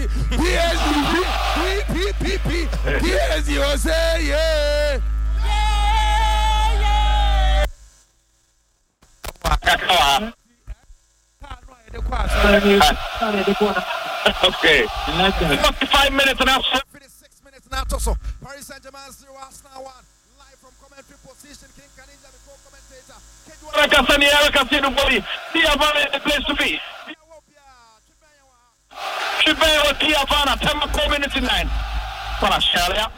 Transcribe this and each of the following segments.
PSG, you say, yeah. Okay. 45 minutes and a half. 6 minutes now. So Paris Saint-Germain 0, Arsenal 1. Live from commentary position. King Kanija, the co-commentator. The place to be. Chibeo Tiavana, 10 minutes in 9. Panascalia.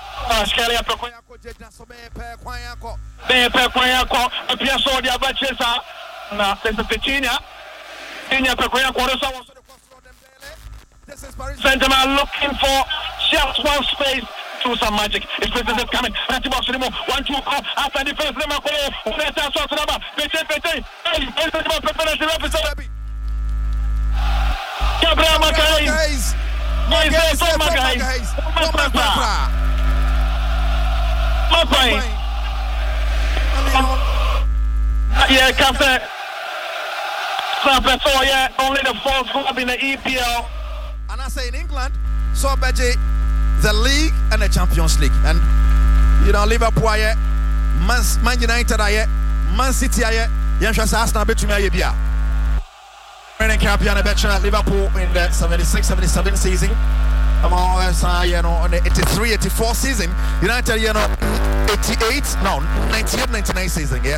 Pepe Quayako, a Piasso di Abachesa, Santa Petina, Tina Pequia. Saint-Germain looking for just one space to some magic. It's business is coming. 1-2 call after the first number. Gabriel Magalhães. Yeah, Captain. Only the fourth club in the EPL. And I say in England, so Beji, the league and the Champions League. And you know, Liverpool, Man United, Man City, Arsenal, Betumia. Winning champion at Liverpool in the 76-77 season. On the 83-84 season. United, 88, no, 98-99 season. Yes.